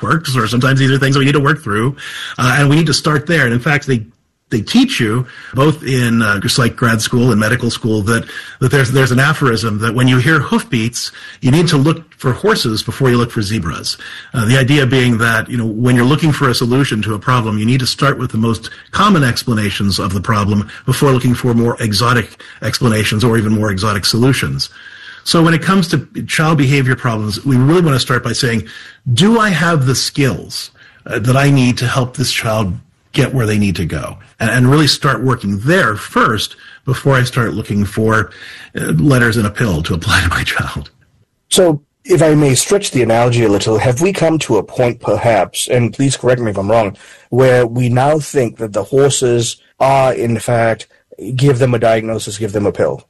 quirks, or sometimes these are things that we need to work through, and we need to start there. And in fact, they teach you, both in just like grad school and medical school, that there's an aphorism that when you hear hoofbeats, you need to look for horses before you look for zebras. The idea being that, when you're looking for a solution to a problem, you need to start with the most common explanations of the problem before looking for more exotic explanations or even more exotic solutions. So when it comes to child behavior problems, we really want to start by saying, do I have the skills that I need to help this child get where they need to go, and really start working there first before I start looking for letters in a pill to apply to my child. So if I may stretch the analogy a little, have we come to a point perhaps, and please correct me if I'm wrong, where we now think that the horses are in fact, give them a diagnosis, give them a pill?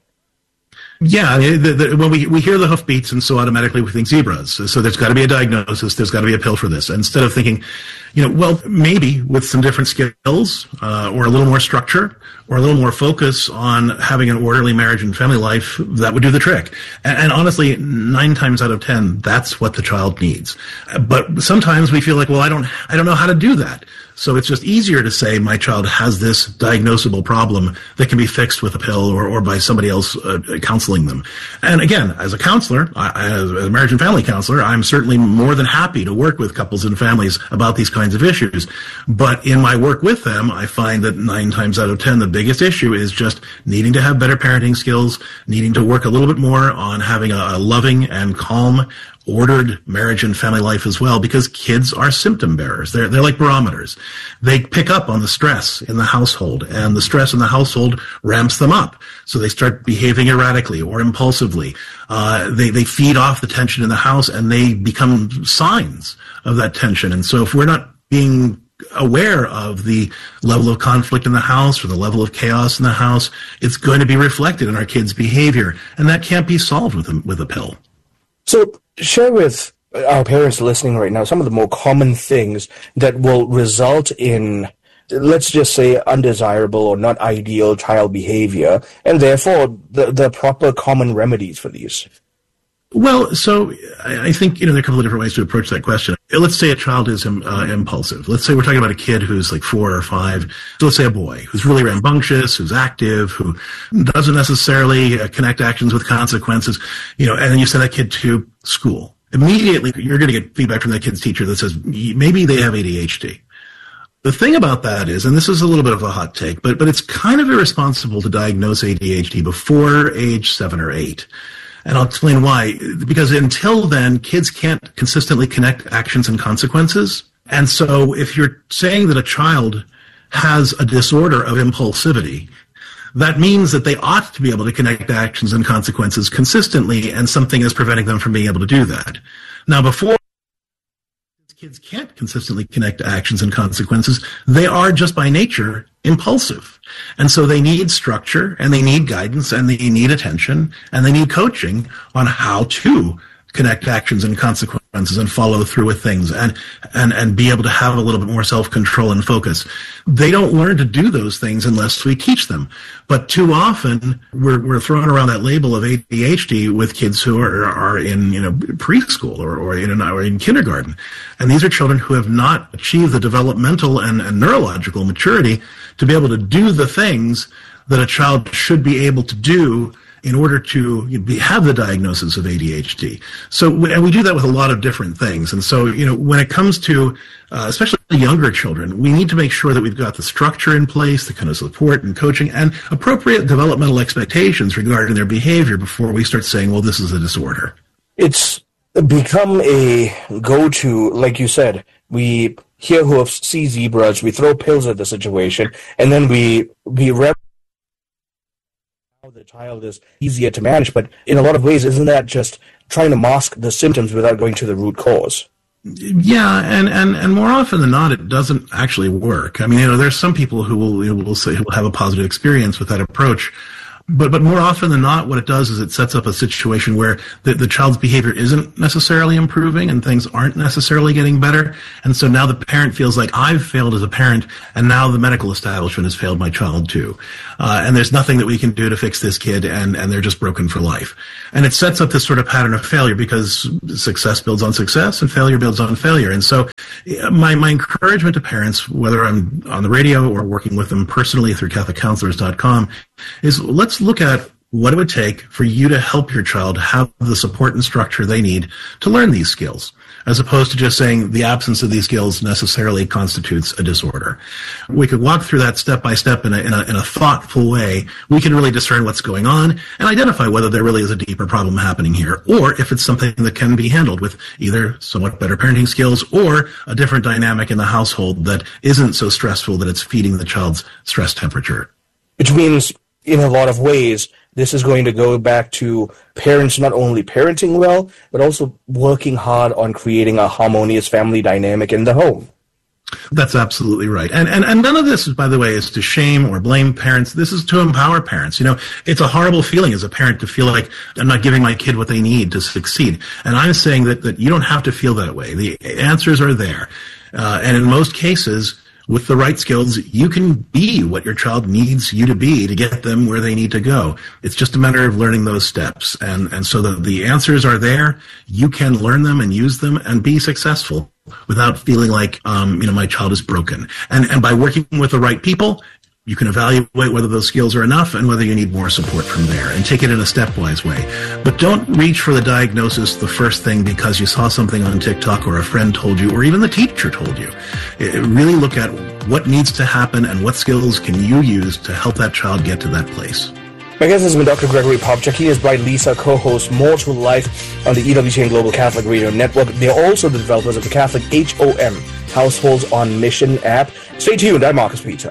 Yeah, when we hear the hoofbeats, and so automatically we think zebras. So there's got to be a diagnosis, there's got to be a pill for this. Instead of thinking, well, maybe with some different skills, or a little more structure, or a little more focus on having an orderly marriage and family life, that would do the trick. And honestly, 9 times out of 10, that's what the child needs. But sometimes we feel like, well, I don't know how to do that. So it's just easier to say my child has this diagnosable problem that can be fixed with a pill or by somebody else counseling them. And again, as a counselor, as a marriage and family counselor, I'm certainly more than happy to work with couples and families about these kinds of issues. But in my work with them, I find that 9 times out of 10, the biggest issue is just needing to have better parenting skills, needing to work a little bit more on having a loving and calm, ordered marriage and family life as well, because kids are symptom bearers. They're like barometers. They pick up on the stress in the household, and the stress in the household ramps them up. So they start behaving erratically or impulsively. They feed off the tension in the house, and they become signs of that tension. And so if we're not being aware of the level of conflict in the house or the level of chaos in the house, it's going to be reflected in our kids' behavior, and that can't be solved with a pill. So share with our parents listening right now some of the more common things that will result in, let's just say, undesirable or not ideal child behavior, and therefore the proper common remedies for these. Well, so I think, there are a couple of different ways to approach that question. Let's say a child is impulsive. Let's say we're talking about a kid who's like 4 or 5. So let's say a boy who's really rambunctious, who's active, who doesn't necessarily connect actions with consequences, and then you send that kid to school. Immediately, you're going to get feedback from that kid's teacher that says, maybe they have ADHD. The thing about that is, and this is a little bit of a hot take, but it's kind of irresponsible to diagnose ADHD before age 7 or 8. And I'll explain why. Because until then, kids can't consistently connect actions and consequences. And so if you're saying that a child has a disorder of impulsivity, that means that they ought to be able to connect actions and consequences consistently, and something is preventing them from being able to do that. Now, before kids can't consistently connect actions and consequences, they are just by nature impulsive. And so they need structure, and they need guidance, and they need attention, and they need coaching on how to connect actions and consequences and follow through with things and be able to have a little bit more self-control and focus. They don't learn to do those things unless we teach them. But too often we're throwing around that label of ADHD with kids who are in preschool or in kindergarten. And these are children who have not achieved the developmental and neurological maturity to be able to do the things that a child should be able to do in order to have the diagnosis of ADHD. So, and we do that with a lot of different things. And so, when it comes to, especially younger children, we need to make sure that we've got the structure in place, the kind of support and coaching, and appropriate developmental expectations regarding their behavior before we start saying, well, this is a disorder. It's become a go-to, like you said. We hear hoofs, see zebras, we throw pills at the situation, and then we the child is easier to manage, but in a lot of ways, isn't that just trying to mask the symptoms without going to the root cause? Yeah, and more often than not, it doesn't actually work. I mean, there's some people who will say will have a positive experience with that approach. But more often than not, what it does is it sets up a situation where the child's behavior isn't necessarily improving and things aren't necessarily getting better. And so now the parent feels like, I've failed as a parent, and now the medical establishment has failed my child too. And there's nothing that we can do to fix this kid, and they're just broken for life. And it sets up this sort of pattern of failure, because success builds on success and failure builds on failure. And so my encouragement to parents, whether I'm on the radio or working with them personally through CatholicCounselors.com, is let's look at what it would take for you to help your child have the support and structure they need to learn these skills, as opposed to just saying the absence of these skills necessarily constitutes a disorder. We could walk through that step by step in a thoughtful way. We can really discern what's going on and identify whether there really is a deeper problem happening here, or if it's something that can be handled with either somewhat better parenting skills or a different dynamic in the household that isn't so stressful that it's feeding the child's stress temperature. Which means, in a lot of ways, this is going to go back to parents not only parenting well, but also working hard on creating a harmonious family dynamic in the home. That's absolutely right. And none of this, by the way, is to shame or blame parents. This is to empower parents. You know, it's a horrible feeling as a parent to feel like I'm not giving my kid what they need to succeed. And I'm saying that you don't have to feel that way. The answers are there. And in most cases, with the right skills, you can be what your child needs you to be to get them where they need to go. It's just a matter of learning those steps. And so the answers are there. You can learn them and use them and be successful without feeling like, my child is broken. And by working with the right people, you can evaluate whether those skills are enough and whether you need more support from there, and take it in a stepwise way. But don't reach for the diagnosis the first thing because you saw something on TikTok or a friend told you or even the teacher told you. Really look at what needs to happen and what skills can you use to help that child get to that place. My guest has been Dr. Gregory Popcak. He is Bright Lisa, co-host More to Life on the EWTN Global Catholic Radio Network. They're also the developers of the Catholic HOM, Households on Mission app. Stay tuned. I'm Marcus Peter.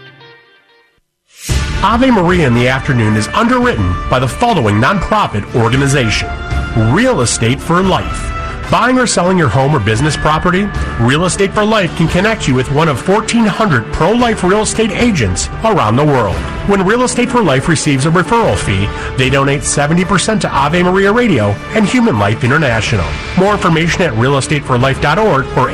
Ave Maria in the Afternoon is underwritten by the following nonprofit organization: Real Estate for Life. Buying or selling your home or business property? Real Estate for Life can connect you with one of 1,400 pro-life real estate agents around the world. When Real Estate for Life receives a referral fee, they donate 70% to Ave Maria Radio and Human Life International. More information at realestateforlife.org or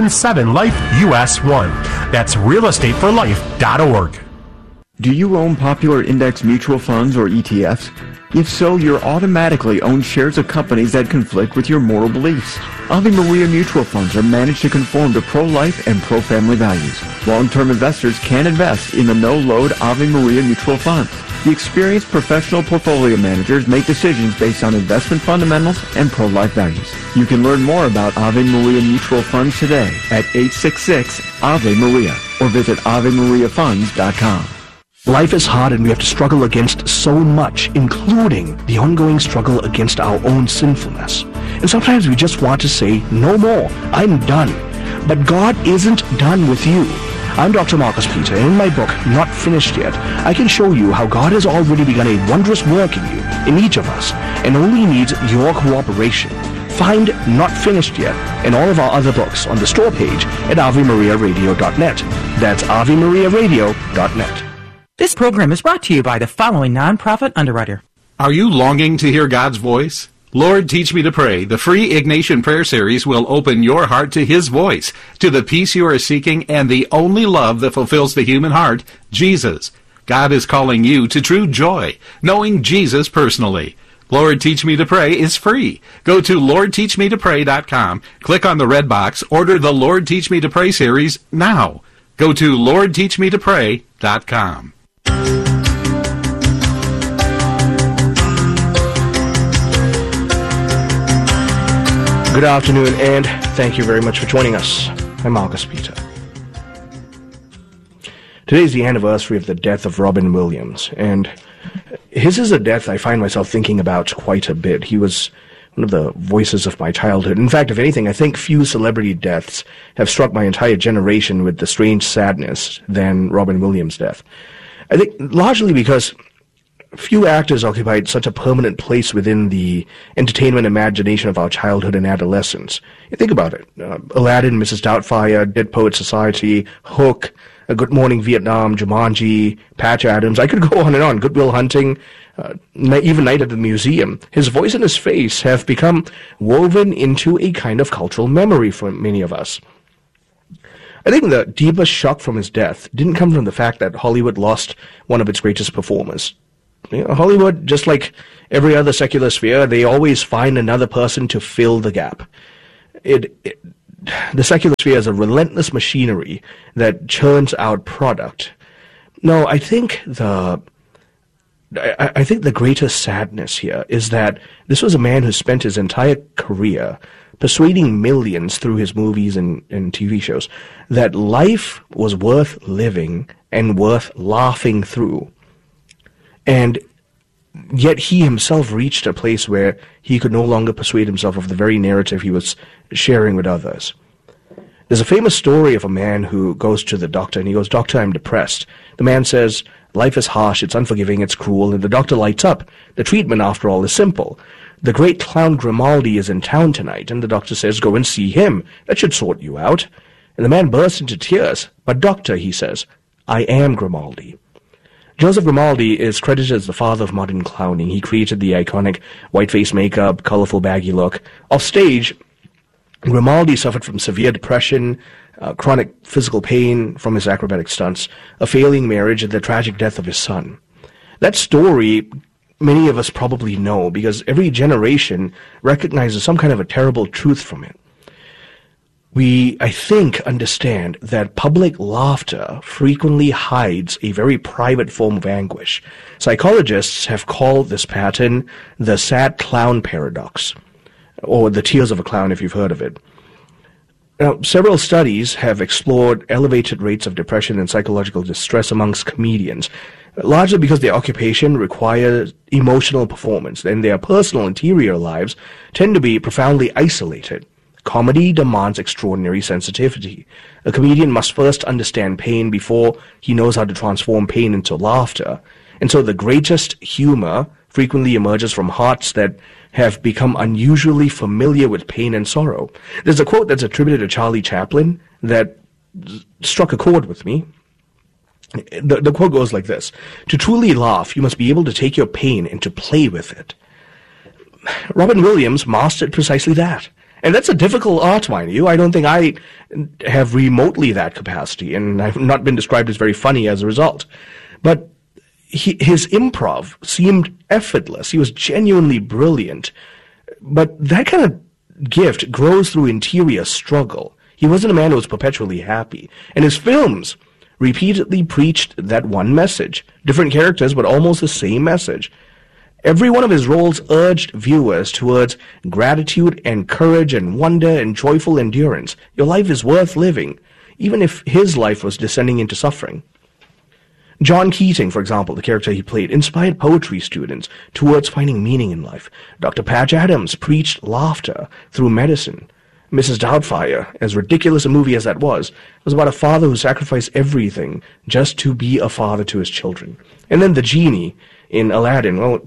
877-LIFE-US1. That's realestateforlife.org. Do you own popular index mutual funds or ETFs? If so, you're automatically own shares of companies that conflict with your moral beliefs. Ave Maria mutual funds are managed to conform to pro-life and pro-family values. Long-term investors can invest in the no-load Ave Maria mutual fund. The experienced professional portfolio managers make decisions based on investment fundamentals and pro-life values. You can learn more about Ave Maria mutual funds today at 866-AVE-MARIA or visit AveMariaFunds.com. Life is hard and we have to struggle against so much, including the ongoing struggle against our own sinfulness. And sometimes we just want to say, no more, I'm done. But God isn't done with you. I'm Dr. Marcus Peter, and in my book, Not Finished Yet, I can show you how God has already begun a wondrous work in you, in each of us, and only needs your cooperation. Find Not Finished Yet and all of our other books on the store page at AveMariaRadio.net. That's AveMariaRadio.net. This program is brought to you by the following nonprofit underwriter. Are you longing to hear God's voice? Lord, Teach Me to Pray, the free Ignatian prayer series will open your heart to His voice, to the peace you are seeking and the only love that fulfills the human heart, Jesus. God is calling you to true joy, knowing Jesus personally. Lord, Teach Me to Pray is free. Go to LordTeachMeToPray.com, click on the red box, order the Lord, Teach Me to Pray series now. Go to LordTeachMeToPray.com. Good afternoon, and thank you very much for joining us. I'm Marcus Peter. Today is the anniversary of the death of Robin Williams, and his is a death I find myself thinking about quite a bit. He was one of the voices of my childhood. In fact, if anything, I think few celebrity deaths have struck my entire generation with the strange sadness than Robin Williams' death. I think largely because few actors occupied such a permanent place within the entertainment imagination of our childhood and adolescence. You think about it. Aladdin, Mrs. Doubtfire, Dead Poets Society, Hook, Good Morning Vietnam, Jumanji, Patch Adams. I could go on and on. Good Will Hunting, even Night at the Museum. His voice and his face have become woven into a kind of cultural memory for many of us. I think the deepest shock from his death didn't come from the fact that Hollywood lost one of its greatest performers. Hollywood, just like every other secular sphere, they always find another person to fill the gap. The secular sphere is a relentless machinery that churns out product. No, I think the greatest sadness here is that this was a man who spent his entire career persuading millions through his movies and TV shows that life was worth living and worth laughing through. And yet he himself reached a place where he could no longer persuade himself of the very narrative he was sharing with others. There's a famous story of a man who goes to the doctor and he goes, "Doctor, I'm depressed." The man says, "Life is harsh, it's unforgiving, it's cruel," and the doctor lights up. The treatment, after all, is simple. "The great clown Grimaldi is in town tonight," and the doctor says, "Go and see him. That should sort you out." And the man bursts into tears. "But doctor," he says, "I am Grimaldi." Joseph Grimaldi is credited as the father of modern clowning. He created the iconic white-face makeup, colorful baggy look. Off stage, Grimaldi suffered from severe depression, chronic physical pain from his acrobatic stunts, a failing marriage, and the tragic death of his son. That story many of us probably know because every generation recognizes some kind of a terrible truth from it. We, I think, understand that public laughter frequently hides a very private form of anguish. Psychologists have called this pattern the sad clown paradox, or the tears of a clown if you've heard of it. Now, several studies have explored elevated rates of depression and psychological distress amongst comedians, largely because their occupation requires emotional performance, and their personal interior lives tend to be profoundly isolated. Comedy demands extraordinary sensitivity. A comedian must first understand pain before he knows how to transform pain into laughter. And so the greatest humor frequently emerges from hearts that have become unusually familiar with pain and sorrow. There's a quote that's attributed to Charlie Chaplin that struck a chord with me. The quote goes like this: "To truly laugh, you must be able to take your pain and to play with it." Robin Williams mastered precisely that. And that's a difficult art, mind you. I don't think I have remotely that capacity, and I've not been described as very funny as a result. But his improv seemed effortless. He was genuinely brilliant. But that kind of gift grows through interior struggle. He wasn't a man who was perpetually happy. And his films repeatedly preached that one message. Different characters, but almost the same message. Every one of his roles urged viewers towards gratitude and courage and wonder and joyful endurance. Your life is worth living, even if his life was descending into suffering. John Keating, for example, the character he played, inspired poetry students towards finding meaning in life. Dr. Patch Adams preached laughter through medicine. Mrs. Doubtfire, as ridiculous a movie as that was about a father who sacrificed everything just to be a father to his children. And then the genie in Aladdin, well,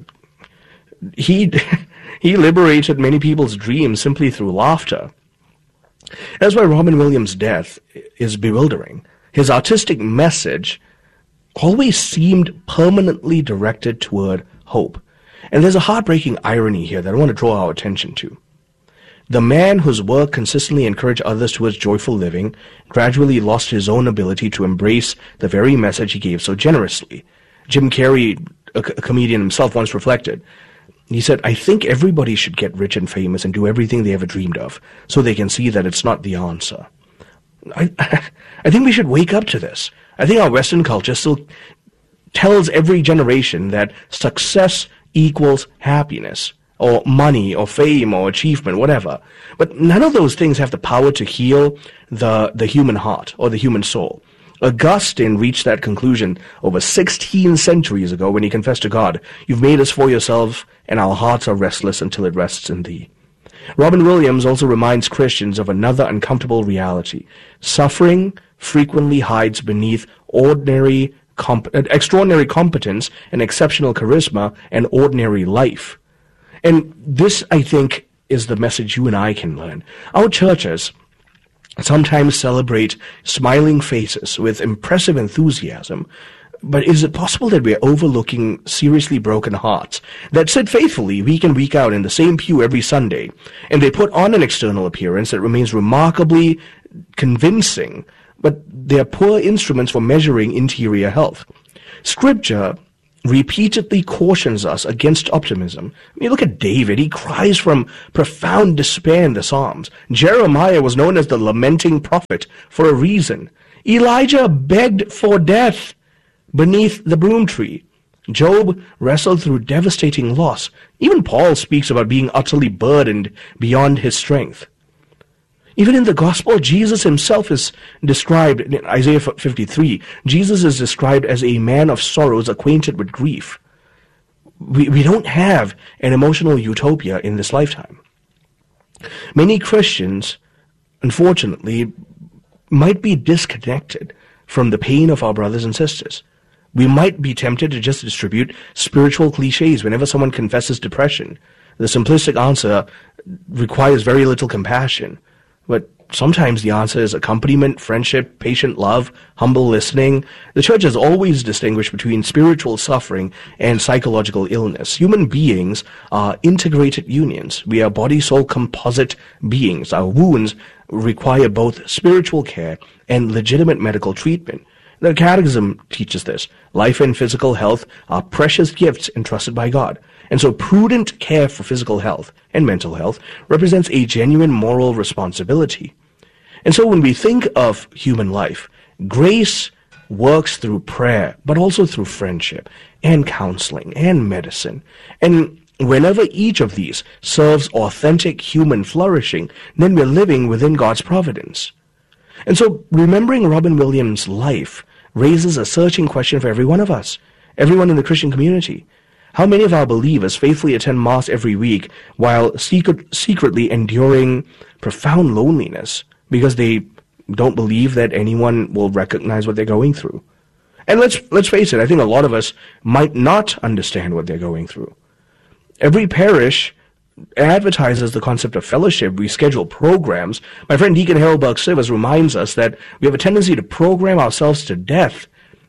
he liberated many people's dreams simply through laughter. That's why Robin Williams' death is bewildering. His artistic message always seemed permanently directed toward hope. And there's a heartbreaking irony here that I want to draw our attention to. The man whose work consistently encouraged others towards joyful living gradually lost his own ability to embrace the very message he gave so generously. Jim Carrey, a comedian himself, once reflected. He said, "I think everybody should get rich and famous and do everything they ever dreamed of so they can see that it's not the answer." I think we should wake up to this. I think our Western culture still tells every generation that success equals happiness, or money, or fame, or achievement, whatever. But none of those things have the power to heal the human heart or the human soul. Augustine reached that conclusion over 16 centuries ago when he confessed to God, "You've made us for yourself, and our hearts are restless until it rests in thee." Robin Williams also reminds Christians of another uncomfortable reality. Suffering frequently hides beneath extraordinary competence and exceptional charisma and ordinary life. And this, I think, is the message you and I can learn. Our churches sometimes celebrate smiling faces with impressive enthusiasm, but is it possible that we're overlooking seriously broken hearts that sit faithfully week in, week out in the same pew every Sunday, and they put on an external appearance that remains remarkably convincing, but they are poor instruments for measuring interior health? Scripture repeatedly cautions us against optimism. I mean, look at David. He cries from profound despair in the Psalms. Jeremiah was known as the lamenting prophet for a reason. Elijah begged for death beneath the broom tree. Job wrestled through devastating loss. Even Paul speaks about being utterly burdened beyond his strength. Even in the gospel, Jesus himself is described, in Isaiah 53, Jesus is described as a man of sorrows acquainted with grief. We don't have an emotional utopia in this lifetime. Many Christians, unfortunately, might be disconnected from the pain of our brothers and sisters. We might be tempted to just distribute spiritual cliches whenever someone confesses depression. The simplistic answer requires very little compassion. But sometimes the answer is accompaniment, friendship, patient love, humble listening. The church has always distinguished between spiritual suffering and psychological illness. Human beings are integrated unions. We are body-soul composite beings. Our wounds require both spiritual care and legitimate medical treatment. The Catechism teaches this. Life and physical health are precious gifts entrusted by God. And so prudent care for physical health and mental health represents a genuine moral responsibility. And so when we think of human life, grace works through prayer, but also through friendship and counseling and medicine. And whenever each of these serves authentic human flourishing, then we're living within God's providence. And so remembering Robin Williams' life raises a searching question for every one of us, everyone in the Christian community. How many of our believers faithfully attend Mass every week while secretly enduring profound loneliness because they don't believe that anyone will recognize what they're going through? And let's face it, I think a lot of us might not understand what they're going through. Every parish advertises the concept of fellowship. We schedule programs. My friend Deacon Harold Burke-Sivers reminds us that we have a tendency to program ourselves to death.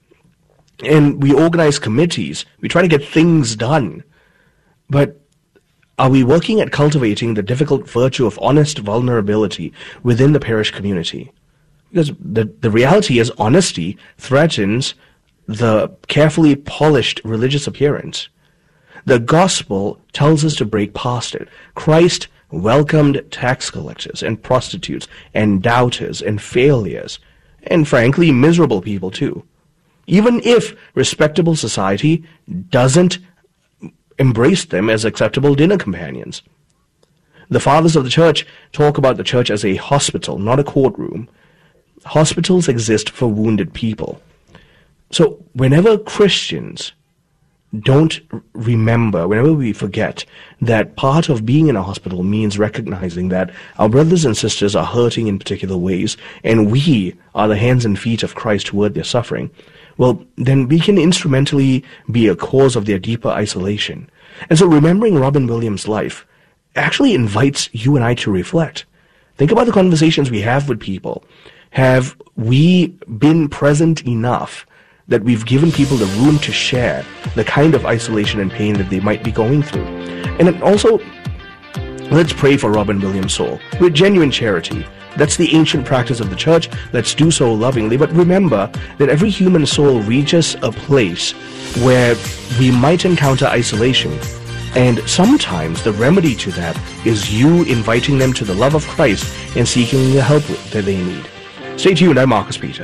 And we organize committees. We try to get things done. But are we working at cultivating the difficult virtue of honest vulnerability within the parish community? Because the reality is honesty threatens the carefully polished religious appearance. The gospel tells us to break past it. Christ welcomed tax collectors and prostitutes and doubters and failures, and frankly, miserable people too. Even if respectable society doesn't embrace them as acceptable dinner companions. The fathers of the church talk about the church as a hospital, not a courtroom. Hospitals exist for wounded people. So whenever Christians don't remember, whenever we forget that part of being in a hospital means recognizing that our brothers and sisters are hurting in particular ways, and we are the hands and feet of Christ toward their suffering, well, then we can instrumentally be a cause of their deeper isolation. And so remembering Robin Williams' life actually invites you and I to reflect. Think about the conversations we have with people. Have we been present enough that we've given people the room to share the kind of isolation and pain that they might be going through? And then also, let's pray for Robin Williams' soul with genuine charity. That's the ancient practice of the church. Let's do so lovingly. But remember that every human soul reaches a place where we might encounter isolation. And sometimes the remedy to that is you inviting them to the love of Christ and seeking the help that they need. Stay tuned. I'm Marcus Peter.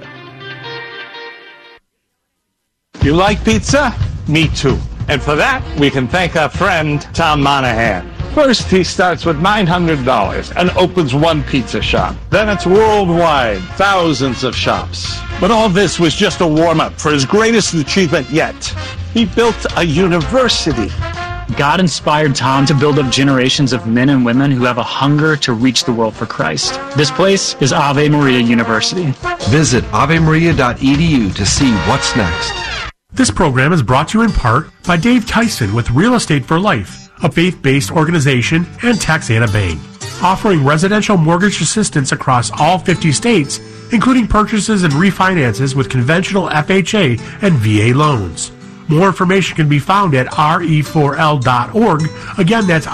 You like pizza? Me too. And for that, we can thank our friend Tom Monahan. First, he starts with $900 and opens one pizza shop. Then it's worldwide, thousands of shops. But all this was just a warm-up for his greatest achievement yet. He built a university. God inspired Tom to build up generations of men and women who have a hunger to reach the world for Christ. This place is Ave Maria University. Visit avemaria.edu to see what's next. This program is brought to you in part by Dave Tyson with Real Estate for Life, a faith-based organization, and Taxana Bank. offering residential mortgage assistance across all 50 states, including purchases and refinances with conventional FHA and VA loans. More information can be found at re4l.org. Again, that's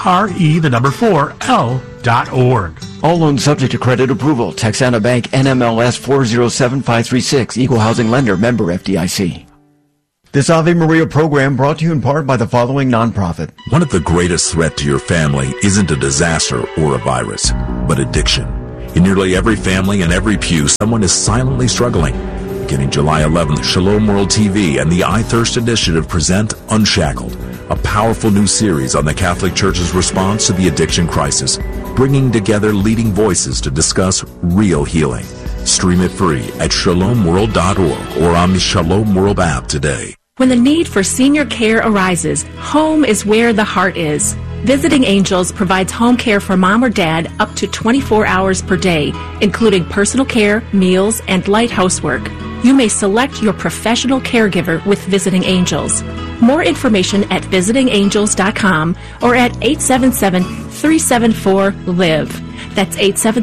re4l.org. All loans subject to credit approval. Texana Bank NMLS 407536. Equal housing lender. Member FDIC. This Ave Maria program brought to you in part by the following nonprofit. One of the greatest threats to your family isn't a disaster or a virus, but addiction. In nearly every family and every pew, someone is silently struggling. Beginning July 11th, Shalom World TV and the I Thirst Initiative present Unshackled, a powerful new series on the Catholic Church's response to the addiction crisis, bringing together leading voices to discuss real healing. Stream it free at shalomworld.org or on the Shalom World app today. When the need for senior care arises, home is where the heart is. Visiting Angels provides home care for mom or dad up to 24 hours per day, including personal care, meals, and light housework. You may select your professional caregiver with Visiting Angels. More information at visitingangels.com or at 877-374-LIVE. That's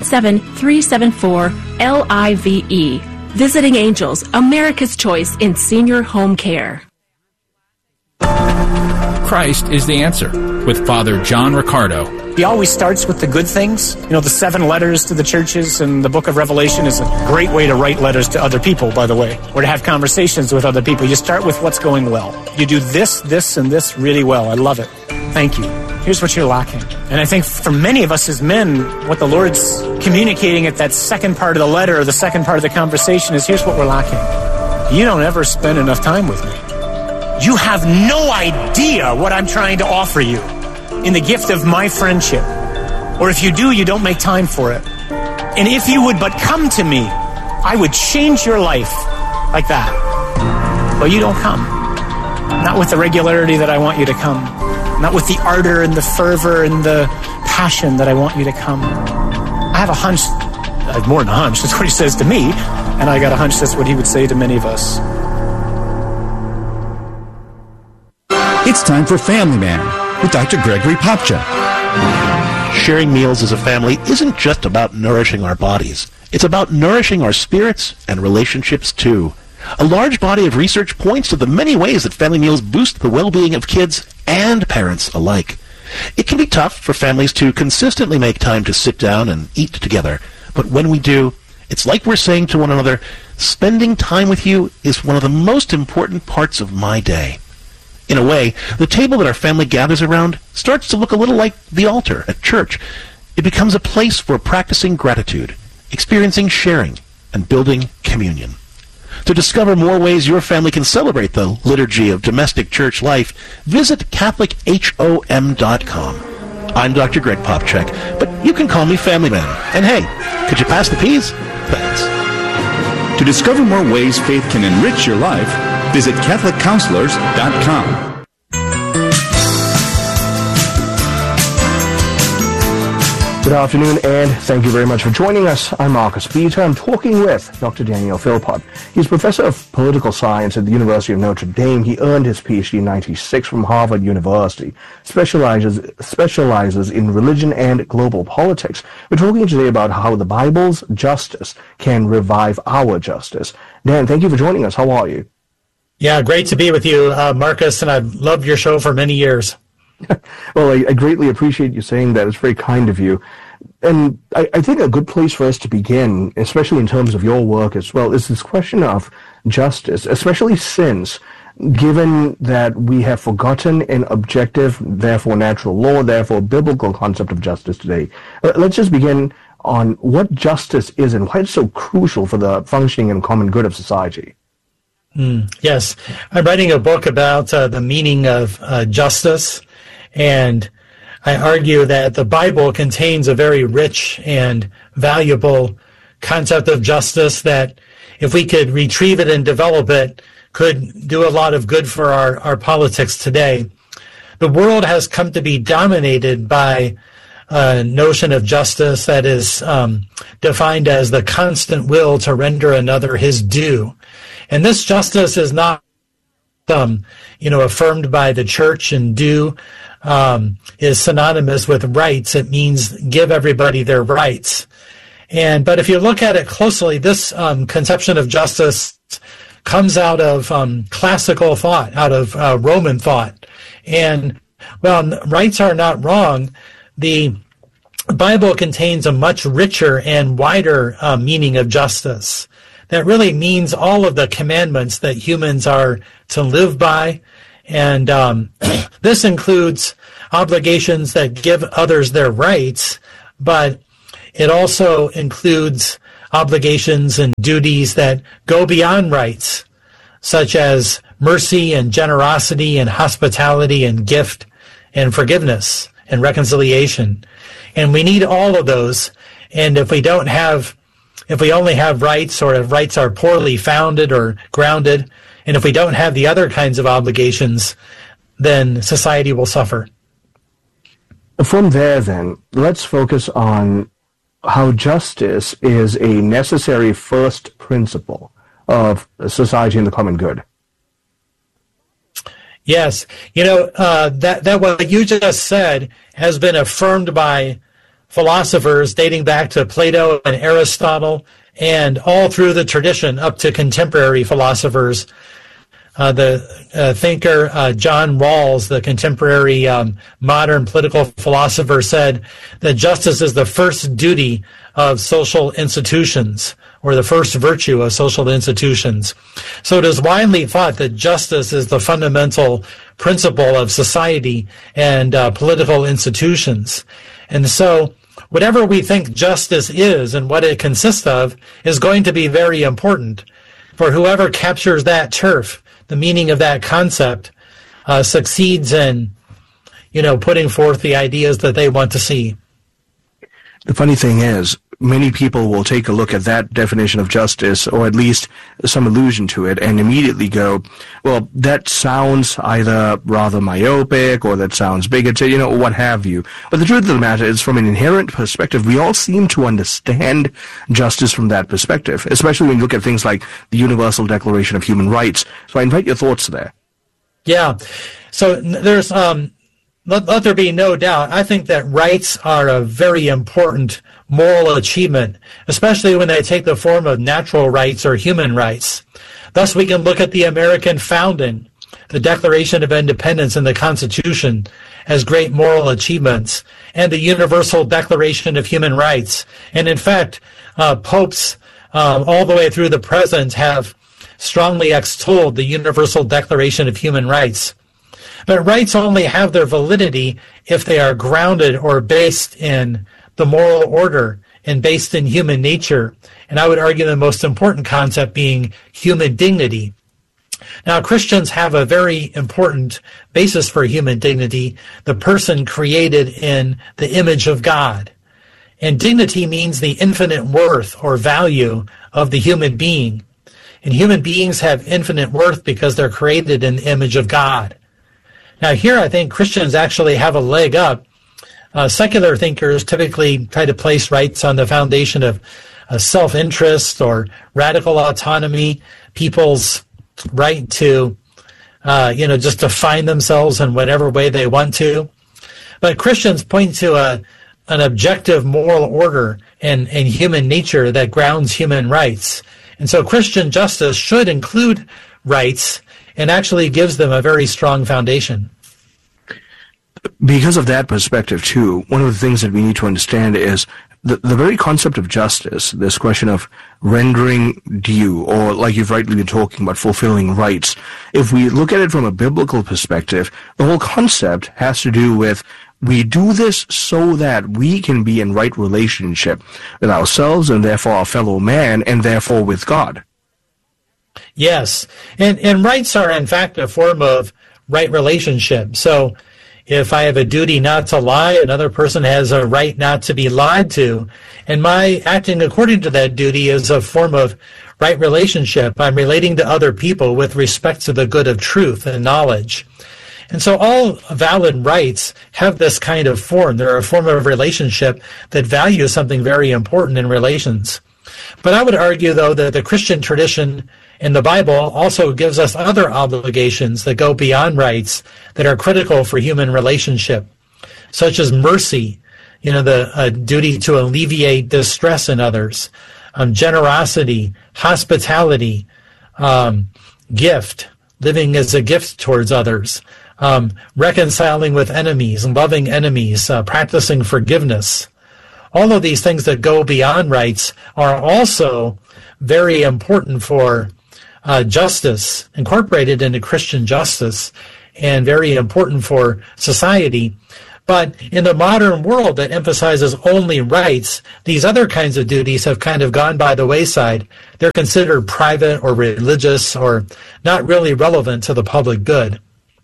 877-374-LIVE. Visiting Angels, America's choice in senior home care. Christ is the answer with Father John Riccardo. He always starts with the good things. You know, the 7 letters to the churches and the book of Revelation is a great way to write letters to other people, by the way, or to have conversations with other people. You start with what's going well. You do this, this, and this really well. I love it. Thank you. Here's what you're lacking. And I think for many of us as men, what the Lord's communicating at that second part of the letter or the second part of the conversation is, here's what we're lacking. You don't ever spend enough time with me. You have no idea what I'm trying to offer you in the gift of my friendship. Or if you do, you don't make time for it. And if you would but come to me, I would change your life like that. But you don't come. Not with the regularity that I want you to come. Not with the ardor and the fervor and the passion that I want you to come. I have a hunch, more than a hunch, that's what he says to me, and I got a hunch that's what he would say to many of us. It's time for Family Man with Dr. Gregory Popcak. Sharing meals as a family isn't just about nourishing our bodies. It's about nourishing our spirits and relationships too. A large body of research points to the many ways that family meals boost the well-being of kids and parents alike. It can be tough for families to consistently make time to sit down and eat together, but when we do, it's like we're saying to one another, spending time with you is one of the most important parts of my day. In a way, the table that our family gathers around starts to look a little like the altar at church. It becomes a place for practicing gratitude, experiencing sharing, and building communion. To discover more ways your family can celebrate the liturgy of domestic church life, visit CatholicHOM.com. I'm Dr. Greg Popcak, but you can call me Family Man. And hey, could you pass the peas? Thanks. To discover more ways faith can enrich your life, visit CatholicCounselors.com. Good afternoon, and thank you very much for joining us. I'm Marcus Peter. I'm talking with Dr. Daniel Philpott. He's professor of political science at the University of Notre Dame. He earned his PhD in 1996 from Harvard University, specializes in religion and global politics. We're talking today about how the Bible's justice can revive our justice. Dan, thank you for joining us. How are you? Yeah, great to be with you, Marcus, and I've loved your show for many years. Well, I greatly appreciate you saying that. It's very kind of you. And I think a good place for us to begin, especially in terms of your work as well, is this question of justice, especially since, given that we have forgotten an objective, therefore natural law, therefore biblical concept of justice today. Let's just begin on what justice is and why it's so crucial for the functioning and common good of society. Yes. I'm writing a book about the meaning of justice. And I argue that the Bible contains a very rich and valuable concept of justice that, if we could retrieve it and develop it, could do a lot of good for our politics today. The world has come to be dominated by a notion of justice that is defined as the constant will to render another his due. And this justice is not affirmed by the church and do is synonymous with rights. It means give everybody their rights. But if you look at it closely, this conception of justice comes out of classical thought, out of Roman thought. And, rights are not wrong. The Bible contains a much richer and wider meaning of justice that really means all of the commandments that humans are to live by. And this includes obligations that give others their rights, but it also includes obligations and duties that go beyond rights, such as mercy and generosity and hospitality and gift and forgiveness and reconciliation. And we need all of those. And if we only have rights, or if rights are poorly founded or grounded, and if we don't have the other kinds of obligations, then society will suffer. From there, then, let's focus on how justice is a necessary first principle of society and the common good. Yes. That what you just said has been affirmed by philosophers dating back to Plato and Aristotle and all through the tradition up to contemporary philosophers. The thinker John Rawls, the contemporary modern political philosopher, said that justice is the first duty of social institutions, or the first virtue of social institutions. So it is widely thought that justice is the fundamental principle of society and political institutions. And so whatever we think justice is and what it consists of is going to be very important. For whoever captures that turf, the meaning of that concept, succeeds in, putting forth the ideas that they want to see. The funny thing is, many people will take a look at that definition of justice, or at least some allusion to it, and immediately go, well, that sounds either rather myopic, or that sounds bigoted, what have you. But the truth of the matter is, from an inherent perspective, we all seem to understand justice from that perspective, especially when you look at things like the Universal Declaration of Human Rights. So I invite your thoughts there. Yeah. So there's, let there be no doubt, I think that rights are a very important moral achievement, especially when they take the form of natural rights or human rights. Thus, we can look at the American founding, the Declaration of Independence, and the Constitution as great moral achievements, and the Universal Declaration of Human Rights. And in fact, popes all the way through the present have strongly extolled the Universal Declaration of Human Rights. But rights only have their validity if they are grounded or based in the moral order and based in human nature. And I would argue the most important concept being human dignity. Now, Christians have a very important basis for human dignity, the person created in the image of God. And dignity means the infinite worth or value of the human being. And human beings have infinite worth because they're created in the image of God. Now, here I think Christians actually have a leg up. Secular thinkers typically try to place rights on the foundation of self-interest or radical autonomy, people's right to, just define themselves in whatever way they want to. But Christians point to an objective moral order and human nature that grounds human rights. And so Christian justice should include rights and actually gives them a very strong foundation. Because of that perspective, too, one of the things that we need to understand is the very concept of justice, this question of rendering due, or like you've rightly been talking about, fulfilling rights. If we look at it from a biblical perspective, the whole concept has to do with we do this so that we can be in right relationship with ourselves and therefore our fellow man and therefore with God. Yes, and rights are in fact a form of right relationship. So if I have a duty not to lie, another person has a right not to be lied to. And my acting according to that duty is a form of right relationship. I'm relating to other people with respect to the good of truth and knowledge. And so all valid rights have this kind of form. They're a form of relationship that values something very important in relations. But I would argue, though, that the Christian tradition in the Bible also gives us other obligations that go beyond rights that are critical for human relationship, such as mercy, the duty to alleviate distress in others, generosity, hospitality, gift, living as a gift towards others, reconciling with enemies, loving enemies, practicing forgiveness. All of these things that go beyond rights are also very important for justice, incorporated into Christian justice, and very important for society. But in the modern world that emphasizes only rights, these other kinds of duties have kind of gone by the wayside. They're considered private or religious or not really relevant to the public good.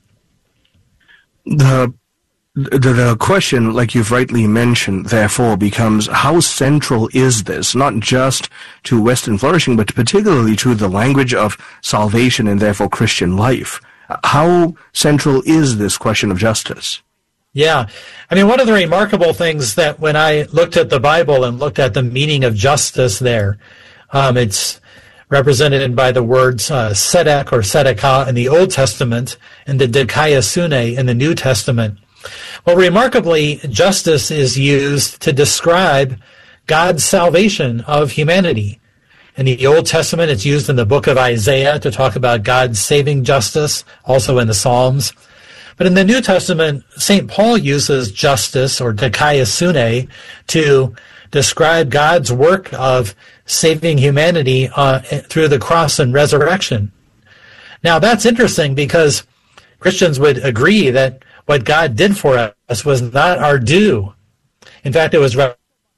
The question, like you've rightly mentioned, therefore becomes how central is this, not just to Western flourishing, but particularly to the language of salvation and therefore Christian life? How central is this question of justice? Yeah. I mean, one of the remarkable things that when I looked at the Bible and looked at the meaning of justice there, it's represented by the words tzedek or tzedakah in the Old Testament and the dikaiosune in the New Testament. Well, remarkably, justice is used to describe God's salvation of humanity. In the Old Testament, it's used in the book of Isaiah to talk about God's saving justice, also in the Psalms. But in the New Testament, St. Paul uses justice, or dikaiosune, to describe God's work of saving humanity through the cross and resurrection. Now, that's interesting because Christians would agree that what God did for us was not our due. In fact, it was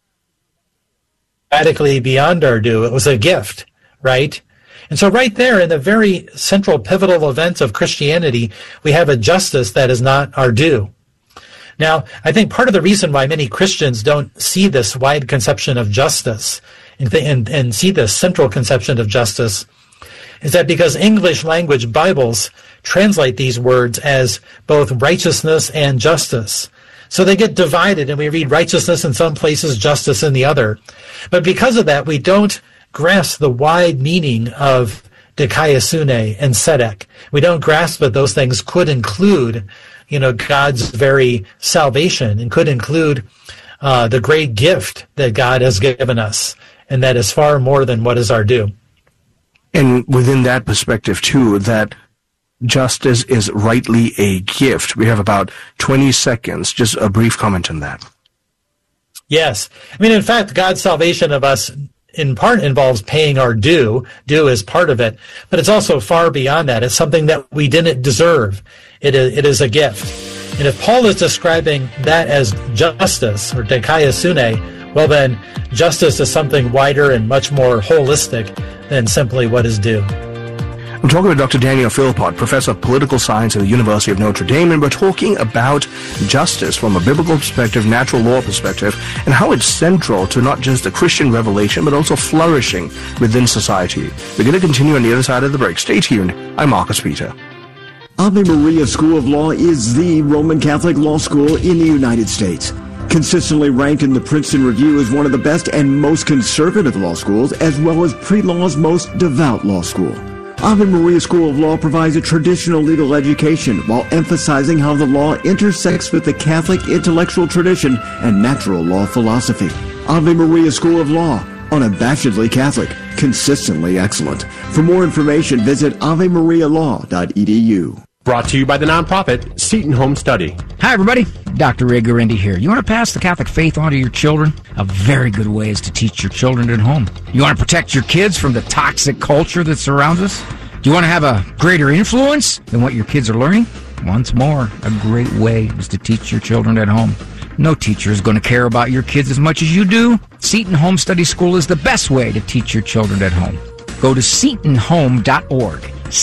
radically beyond our due. It was a gift, right? And so right there in the very central pivotal event of Christianity, we have a justice that is not our due. Now, I think part of the reason why many Christians don't see this wide conception of justice and see this central conception of justice is that because English language Bibles translate these words as both righteousness and justice. So they get divided, and we read righteousness in some places, justice in the other. But because of that, we don't grasp the wide meaning of dikaiosune and tzedek. We don't grasp that those things could include, God's very salvation, and could include the great gift that God has given us, and that is far more than what is our due. And within that perspective, too, that justice is rightly a gift. We have about 20 seconds. Just a brief comment on that. Yes. I mean, in fact, God's salvation of us in part involves paying our due. Due is part of it. But it's also far beyond that. It's something that we didn't deserve. It is a gift. And if Paul is describing that as justice, or dikaiosune, well then, justice is something wider and much more holistic than simply what is due. I'm talking with Dr. Daniel Philpott, Professor of Political Science at the University of Notre Dame, and we're talking about justice from a biblical perspective, natural law perspective, and how it's central to not just the Christian revelation, but also flourishing within society. We're going to continue on the other side of the break. Stay tuned. I'm Marcus Peter. Ave Maria School of Law is the Roman Catholic law school in the United States. Consistently ranked in the Princeton Review as one of the best and most conservative law schools, as well as pre-law's most devout law school. Ave Maria School of Law provides a traditional legal education while emphasizing how the law intersects with the Catholic intellectual tradition and natural law philosophy. Ave Maria School of Law, unabashedly Catholic, consistently excellent. For more information, visit avemarialaw.edu. Brought to you by the nonprofit Seton Home Study. Hi, everybody. Dr. Ray Guarendi here. You want to pass the Catholic faith on to your children? A very good way is to teach your children at home. You want to protect your kids from the toxic culture that surrounds us? Do you want to have a greater influence than what your kids are learning? Once more, a great way is to teach your children at home. No teacher is going to care about your kids as much as you do. Seton Home Study School is the best way to teach your children at home. Go to setonhome.org.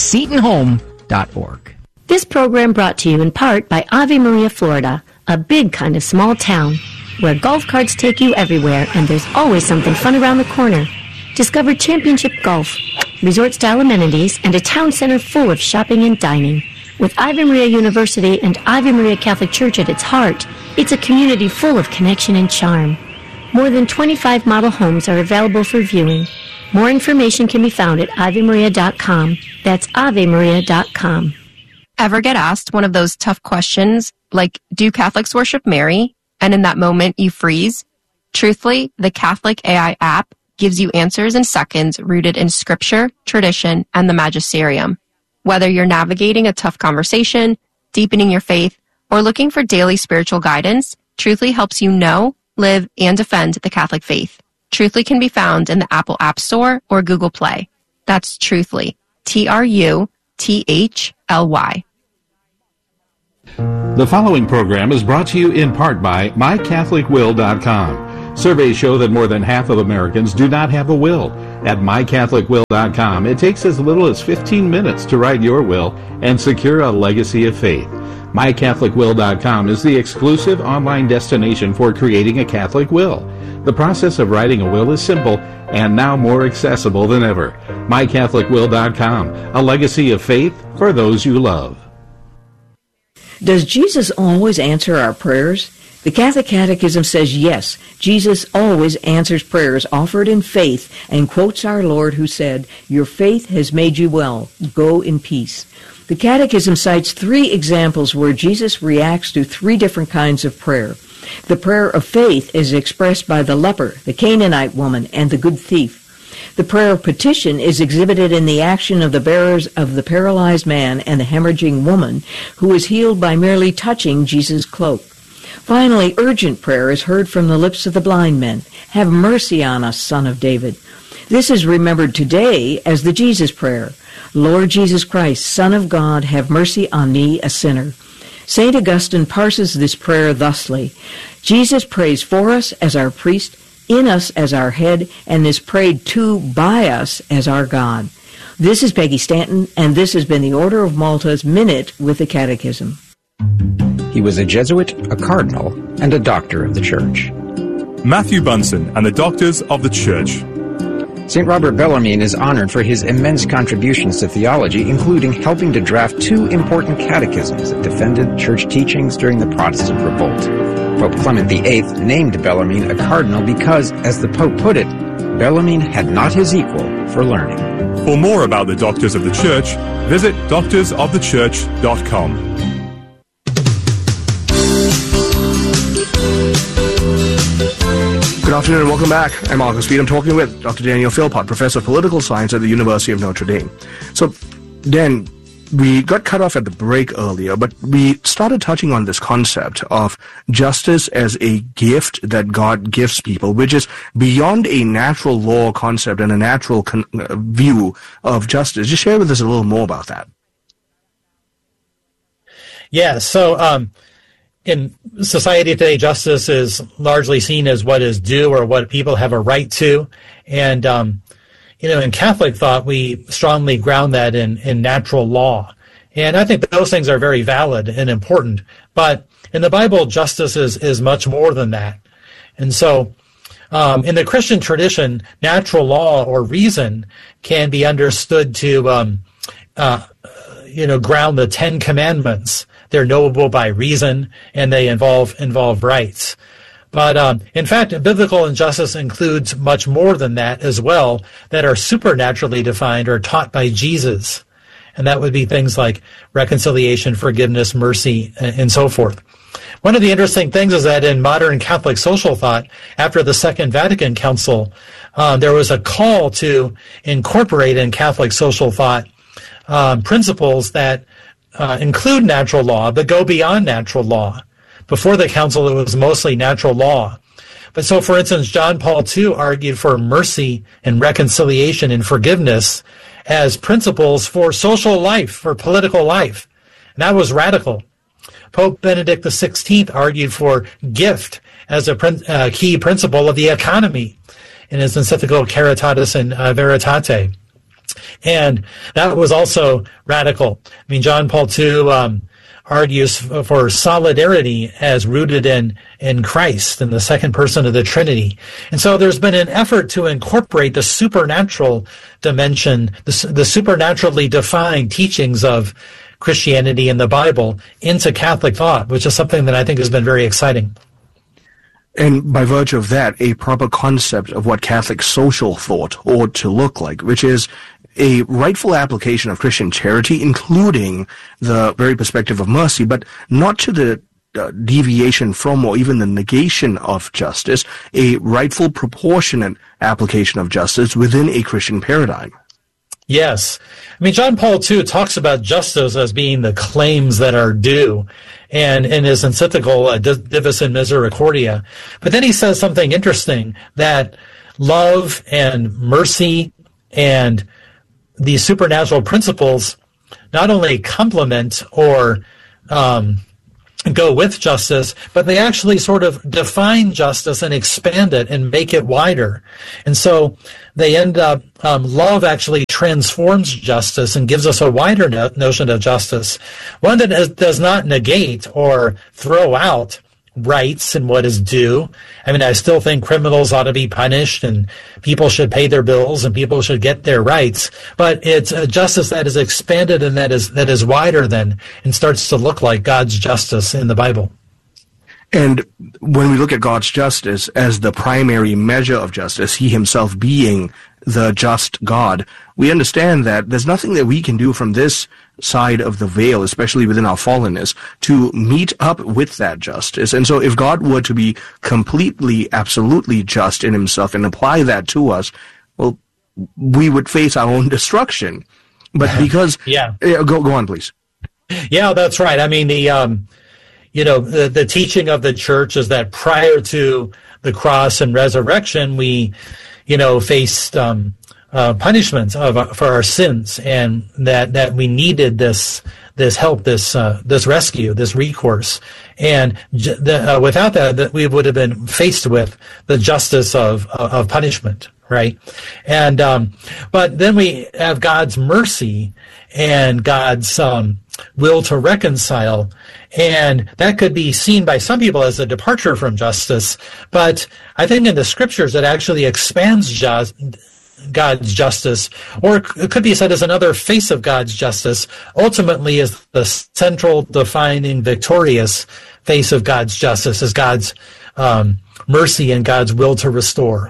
setonhome.org. This program brought to you in part by Ave Maria, Florida, a big kind of small town where golf carts take you everywhere and there's always something fun around the corner. Discover championship golf, resort-style amenities, and a town center full of shopping and dining. With Ave Maria University and Ave Maria Catholic Church at its heart, it's a community full of connection and charm. More than 25 model homes are available for viewing. More information can be found at AveMaria.com. That's AveMaria.com. Ever get asked one of those tough questions like, do Catholics worship Mary? And in that moment you freeze? Truthfully, the Catholic AI app gives you answers in seconds rooted in scripture, tradition, and the magisterium. Whether you're navigating a tough conversation, deepening your faith, or looking for daily spiritual guidance, Truthfully helps you know, live, and defend the Catholic faith. Truthfully can be found in the Apple App Store or Google Play. That's Truthfully. Truthly. The following program is brought to you in part by MyCatholicWill.com. Surveys show that more than half of Americans do not have a will. At MyCatholicWill.com, it takes as little as 15 minutes to write your will and secure a legacy of faith. MyCatholicWill.com is the exclusive online destination for creating a Catholic will. The process of writing a will is simple and now more accessible than ever. MyCatholicWill.com, a legacy of faith for those you love. Does Jesus always answer our prayers? The Catholic Catechism says yes, Jesus always answers prayers offered in faith and quotes our Lord who said, "Your faith has made you well. Go in peace." The Catechism cites 3 examples where Jesus reacts to 3 different kinds of prayer. The prayer of faith is expressed by the leper, the Canaanite woman, and the good thief. The prayer of petition is exhibited in the action of the bearers of the paralyzed man and the hemorrhaging woman, who is healed by merely touching Jesus' cloak. Finally, urgent prayer is heard from the lips of the blind men. "Have mercy on us, Son of David." This is remembered today as the Jesus prayer. "Lord Jesus Christ, Son of God, have mercy on me, a sinner." St. Augustine parses this prayer thusly: Jesus prays for us as our priest, in us as our head, and is prayed to by us as our God. This is Peggy Stanton, and this has been the Order of Malta's Minute with the Catechism. He was a Jesuit, a cardinal, and a doctor of the Church. Matthew Bunson and the Doctors of the Church. St. Robert Bellarmine is honored for his immense contributions to theology, including helping to draft 2 important catechisms that defended church teachings during the Protestant revolt. Pope Clement VIII named Bellarmine a cardinal because, as the Pope put it, Bellarmine had not his equal for learning. For more about the Doctors of the Church, visit doctorsofthechurch.com. Good afternoon and welcome back. I'm Marcus Speed. I'm talking with Dr. Daniel Philpott, Professor of Political Science at the University of Notre Dame. So, Dan, we got cut off at the break earlier, but we started touching on this concept of justice as a gift that God gives people, which is beyond a natural law concept and a natural view of justice. Just share with us a little more about that. Yeah, so in society today, justice is largely seen as what is due or what people have a right to. And, in Catholic thought, we strongly ground that in natural law. And I think those things are very valid and important. But in the Bible, justice is much more than that. And so in the Christian tradition, natural law or reason can be understood to, ground the 10 Commandments. They're knowable by reason, and they involve rights. But in fact, biblical injustice includes much more than that as well, that are supernaturally defined or taught by Jesus. And that would be things like reconciliation, forgiveness, mercy, and so forth. One of the interesting things is that in modern Catholic social thought, after the Second Vatican Council, there was a call to incorporate in Catholic social thought principles that include natural law, but go beyond natural law. Before the council, it was mostly natural law. But so, for instance, John Paul II argued for mercy and reconciliation and forgiveness as principles for social life, for political life. And that was radical. Pope Benedict XVI argued for gift as a key principle of the economy in his encyclical Caritatis in Veritate. And that was also radical. I mean, John Paul II argues for solidarity as rooted in Christ, in the second person of the Trinity. And so there's been an effort to incorporate the supernatural dimension, the supernaturally defined teachings of Christianity and the Bible into Catholic thought, which is something that I think has been very exciting. And by virtue of that, a proper concept of what Catholic social thought ought to look like, which is a rightful application of Christian charity, including the very perspective of mercy, but not to the deviation from or even the negation of justice, a rightful proportionate application of justice within a Christian paradigm. Yes. I mean, John Paul II talks about justice as being the claims that are due, and in his encyclical, Divis in Misericordia. But then he says something interesting, that love and mercy and these supernatural principles not only complement or go with justice, but they actually sort of define justice and expand it and make it wider. And so they end up, love actually transforms justice and gives us a wider notion of justice, one that does not negate or throw out rights and what is due. I mean, I still think criminals ought to be punished and people should pay their bills and people should get their rights. But it's a justice that is expanded and that is wider than and starts to look like God's justice in the Bible. And when we look at God's justice as the primary measure of justice, he himself being the just God, we understand that there's nothing that we can do from this side of the veil, especially within our fallenness, to meet up with that justice. And so if God were to be completely, absolutely just in himself and apply that to us, well, we would face our own destruction. But because... Go on, please. Yeah, that's right. I mean, the teaching of the church is that prior to the cross and resurrection, we, faced punishments for our sins, and that we needed this help, this rescue, this recourse, and without that we would have been faced with the justice of punishment, right? And but then we have God's mercy and God's will to reconcile, and that could be seen by some people as a departure from justice, but I think in the scriptures it actually expands God's justice, or it could be said as another face of God's justice, ultimately is the central, defining, victorious face of God's justice, is God's mercy and God's will to restore.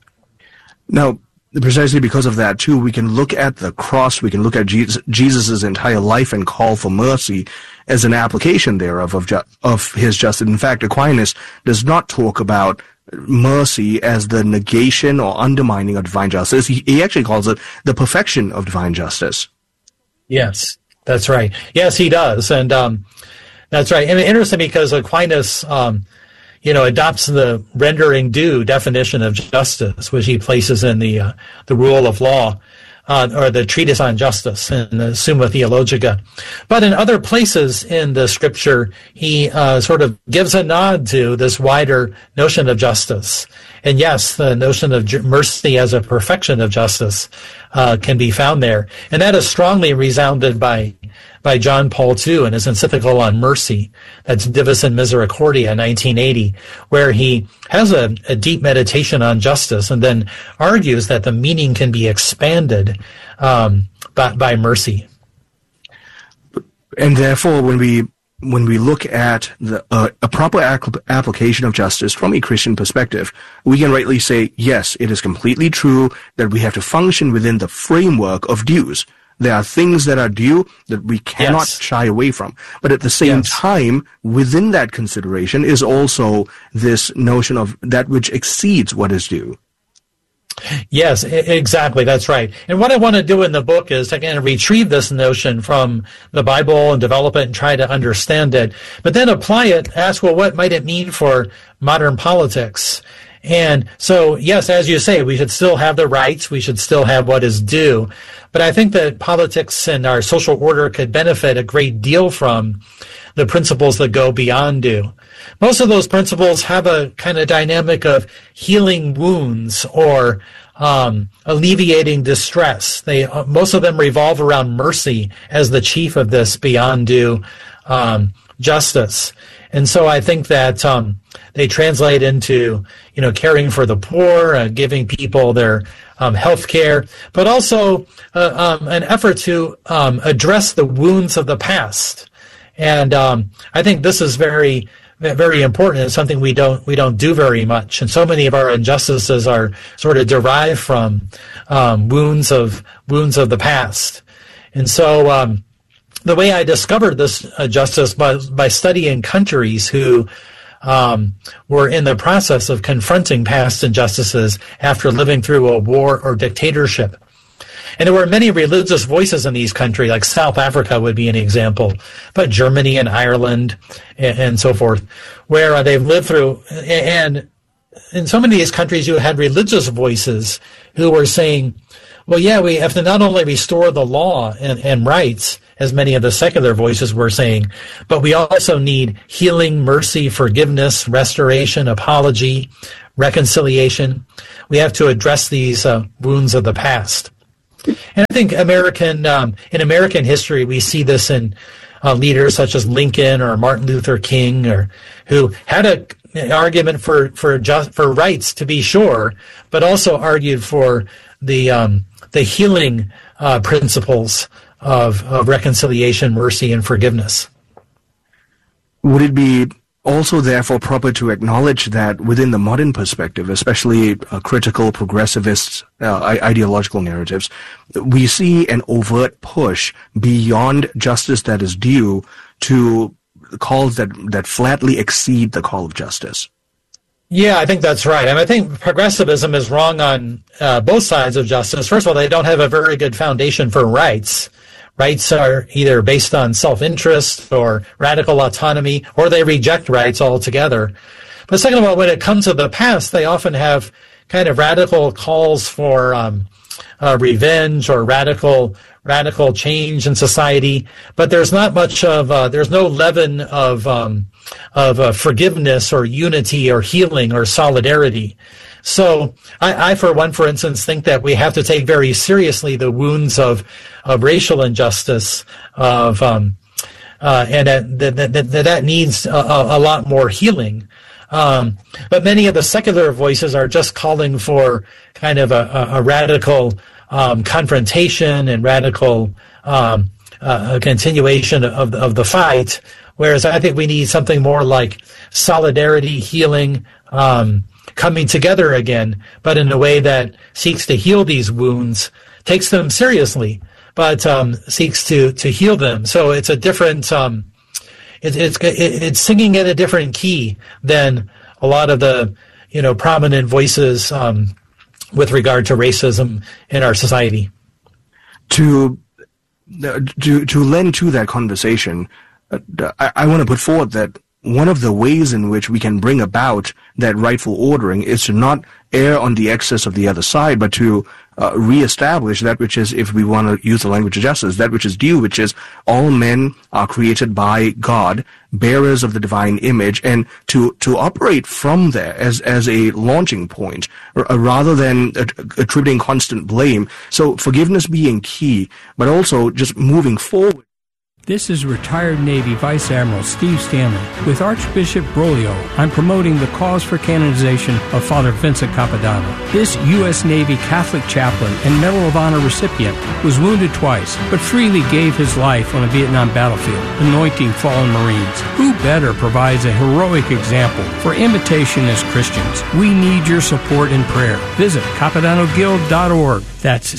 Now, precisely because of that, too, we can look at the cross, we can look at Jesus' entire life and call for mercy as an application thereof of his justice. In fact, Aquinas does not talk about mercy as the negation or undermining of divine justice. He actually calls it the perfection of divine justice. Yes, that's right. Yes, he does. And that's right. And interesting because Aquinas adopts the rendering due definition of justice, which he places in the Rule of Law, or the Treatise on Justice in the Summa Theologica. But in other places in the scripture, he sort of gives a nod to this wider notion of justice. And yes, the notion of mercy as a perfection of justice can be found there. And that is strongly resounded by John Paul II in his encyclical on mercy. That's Divis in Misericordia, 1980, where he has a deep meditation on justice and then argues that the meaning can be expanded by mercy. And therefore, when we look at a proper application of justice from a Christian perspective, we can rightly say, yes, it is completely true that we have to function within the framework of dues. There are things that are due that we cannot shy away from. But at the same time, within that consideration is also this notion of that which exceeds what is due. Yes, exactly. That's right. And what I want to do in the book is to kind of retrieve this notion from the Bible and develop it and try to understand it, but then apply it, ask, well, what might it mean for modern politics? And so, yes, as you say, we should still have the rights. We should still have what is due. But I think that politics and our social order could benefit a great deal from the principles that go beyond due. Most of those principles have a kind of dynamic of healing wounds or alleviating distress. Most of them revolve around mercy as the chief of this beyond due justice. And so I think that they translate into, caring for the poor, giving people their health care, but also an effort to address the wounds of the past. And I think this is very, very important. It's something we don't do very much. And so many of our injustices are sort of derived from wounds of the past. And so the way I discovered this justice by studying countries who were in the process of confronting past injustices after living through a war or dictatorship. And there were many religious voices in these countries, like South Africa would be an example, but Germany and Ireland and so forth, where they've lived through. And in so many of these countries, you had religious voices who were saying, well, yeah, we have to not only restore the law and rights, as many of the secular voices were saying, but we also need healing, mercy, forgiveness, restoration, apology, reconciliation. We have to address these wounds of the past. And I think in American history, we see this in leaders such as Lincoln or Martin Luther King, or who had an argument for rights, to be sure, but also argued for the healing principles of reconciliation, mercy, and forgiveness. Would it be also therefore proper to acknowledge that within the modern perspective, especially critical progressivist ideological narratives, we see an overt push beyond justice that is due to calls that flatly exceed the call of justice? Yeah, I think that's right. I think progressivism is wrong on both sides of justice. First of all, they don't have a very good foundation for rights. Rights are either based on self-interest or radical autonomy, or they reject rights altogether. But second of all, when it comes to the past, they often have kind of radical calls for revenge or radical change in society. But there's not much of there's no leaven of forgiveness or unity or healing or solidarity. So I, for one, for instance, think that we have to take very seriously the wounds of racial injustice, and that needs a lot more healing. But many of the secular voices are just calling for kind of a radical confrontation and radical continuation of the fight, whereas I think we need something more like solidarity, healing, coming together again, but in a way that seeks to heal these wounds, takes them seriously, but seeks to heal them. So it's a different, it's singing in a different key than a lot of the prominent voices with regard to racism in our society. To lend to that conversation, I want to put forward that one of the ways in which we can bring about that rightful ordering is to not err on the excess of the other side, but to reestablish that which is, if we want to use the language of justice, that which is due, which is all men are created by God, bearers of the divine image, and to operate from there as a launching point, rather than attributing constant blame. So forgiveness being key, but also just moving forward. This is retired Navy Vice Admiral Steve Stanley. With Archbishop Broglio, I'm promoting the cause for canonization of Father Vincent Capodanno. This U.S. Navy Catholic chaplain and Medal of Honor recipient was wounded twice, but freely gave his life on a Vietnam battlefield, anointing fallen Marines. Who better provides a heroic example for imitation as Christians? We need your support and prayer. Visit CapodannoGuild.org. That's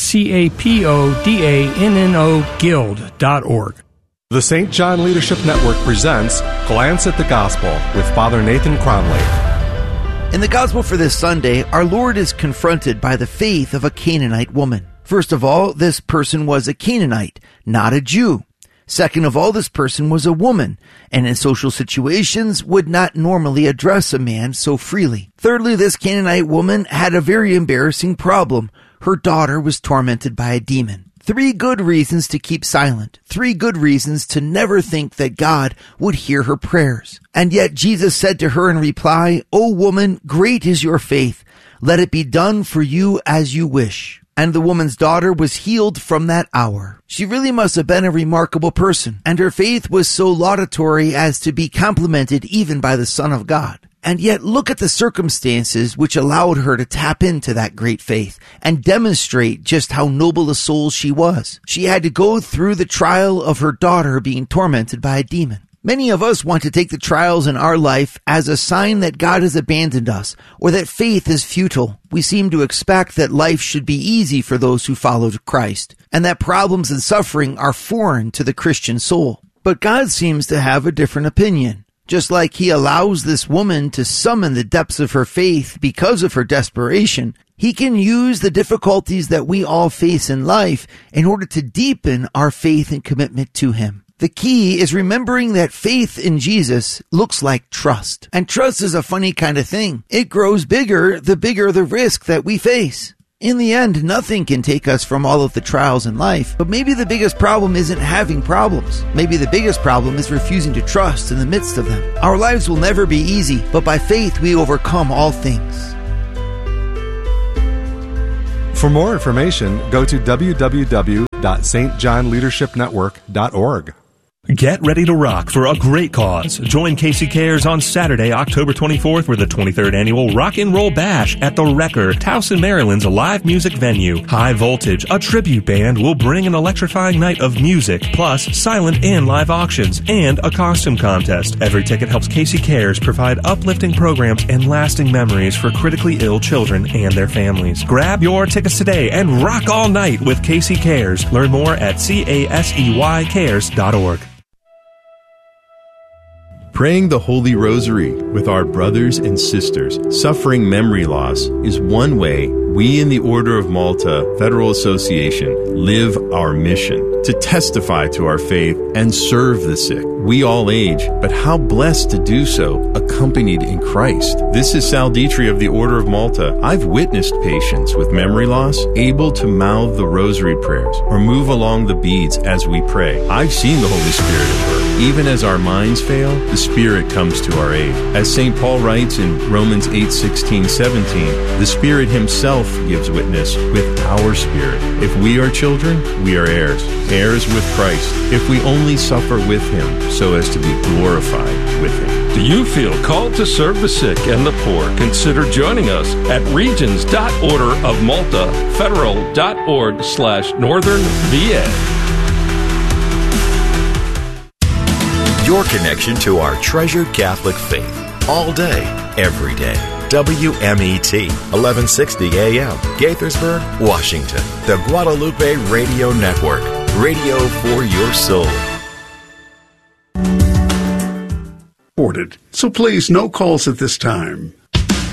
CAPODANNO Guild.org. The St. John Leadership Network presents Glance at the Gospel with Father Nathan Cromley. In the Gospel for this Sunday, our Lord is confronted by the faith of a Canaanite woman. First of all, this person was a Canaanite, not a Jew. Second of all, this person was a woman, and in social situations would not normally address a man so freely. Thirdly, this Canaanite woman had a very embarrassing problem. Her daughter was tormented by a demon. 3 good reasons to keep silent. 3 good reasons to never think that God would hear her prayers. And yet Jesus said to her in reply, "O woman, great is your faith. Let it be done for you as you wish." And the woman's daughter was healed from that hour. She really must have been a remarkable person, and her faith was so laudatory as to be complimented even by the Son of God. And yet look at the circumstances which allowed her to tap into that great faith and demonstrate just how noble a soul she was. She had to go through the trial of her daughter being tormented by a demon. Many of us want to take the trials in our life as a sign that God has abandoned us or that faith is futile. We seem to expect that life should be easy for those who follow Christ, and that problems and suffering are foreign to the Christian soul. But God seems to have a different opinion. Just like he allows this woman to summon the depths of her faith because of her desperation, he can use the difficulties that we all face in life in order to deepen our faith and commitment to him. The key is remembering that faith in Jesus looks like trust. And trust is a funny kind of thing. It grows bigger the risk that we face. In the end, nothing can take us from all of the trials in life, but maybe the biggest problem isn't having problems. Maybe the biggest problem is refusing to trust in the midst of them. Our lives will never be easy, but by faith we overcome all things. For more information, go to www.stjohnleadershipnetwork.org. Get ready to rock for a great cause. Join Casey Cares on Saturday, October 24th for the 23rd Annual Rock and Roll Bash at The Wrecker, Towson, Maryland's live music venue. High Voltage, a tribute band, will bring an electrifying night of music, plus silent and live auctions, and a costume contest. Every ticket helps Casey Cares provide uplifting programs and lasting memories for critically ill children and their families. Grab your tickets today and rock all night with Casey Cares. Learn more at caseycares.org. Praying the Holy Rosary with our brothers and sisters suffering memory loss is one way we in the Order of Malta Federal Association live our mission to testify to our faith and serve the sick. We all age, but how blessed to do so accompanied in Christ. This is Sal Dietrich of the Order of Malta. I've witnessed patients with memory loss able to mouth the rosary prayers or move along the beads as we pray. I've seen the Holy Spirit at work. Even as our minds fail, the Spirit comes to our aid. As St. Paul writes in Romans 8:16-17, the Spirit himself gives witness with our spirit. If we are children, we are heirs, heirs with Christ, if we only suffer with him so as to be glorified with him. Do you feel called to serve the sick and the poor? Consider joining us at regions.orderofmaltafederal.org/Northern VA. Your connection to our treasured Catholic faith. All day, every day. WMET, 1160 AM, Gaithersburg, Washington. The Guadalupe Radio Network. Radio for your soul. So please, no calls at this time.